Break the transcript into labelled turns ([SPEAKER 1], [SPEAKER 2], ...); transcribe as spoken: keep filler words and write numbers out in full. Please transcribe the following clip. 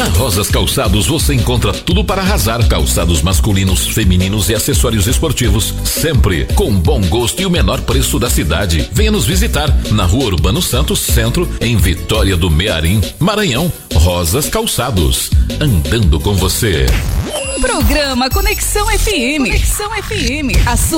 [SPEAKER 1] Rosas Calçados você encontra tudo para arrasar. Calçados masculinos, femininos e acessórios esportivos, sempre com bom gosto e o menor preço da cidade. Venha nos visitar na Rua Urbano Santos, Centro, em Vitória do Mearim, Maranhão. Rosas Calçados, andando com você.
[SPEAKER 2] Programa Conexão F M. Conexão F M, a sua